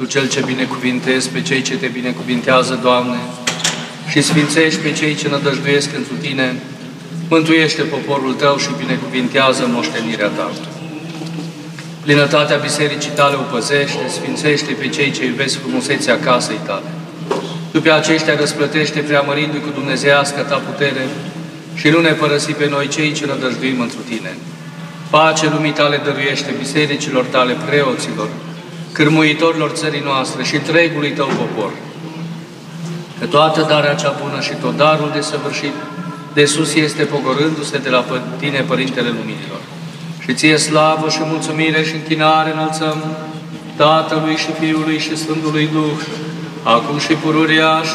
Tu cel ce binecuvintezi pe cei ce te binecuvintează, Doamne, și sfințești pe cei ce nădăjduiesc întru Tine, mântuiește poporul Tău și binecuvintează moștenirea Ta. Plinătatea bisericii Tale o păzește, sfințește pe cei ce iubesc frumusețea casei Tale. Tu pe aceștia răsplătește preamărindu-i cu dumnezeiască Ta putere și nu ne părăsi pe noi cei ce nădăjduim întru Tine. Pace lumii Tale dăruiește bisericilor Tale, preoților, cârmuitorilor țării noastre și întregului Tău popor. Că toată darea cea bună și tot darul desăvârșit de sus este pogorându-se de la Tine, Părintele Luminilor. Și Ție slavă și mulțumire și închinare înălțăm Tatălui și Fiului și Sfântului Duh, acum și pururea